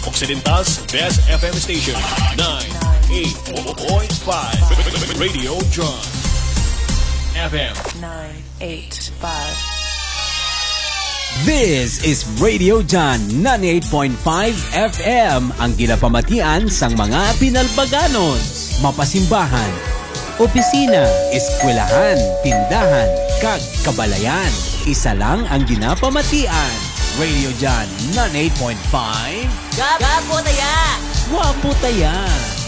Occidental's best FM station, 98.5 Radio John. FM 985. This is Radio John 98.5 FM, ang ginapamatian sang mga pinalbaganos, mapasimbahan, opisina, eskwelahan, tindahan, kag kabalayan. Isa lang ang ginapamatian. Radio John 98.5. Gwapo taya! Gwapo taya!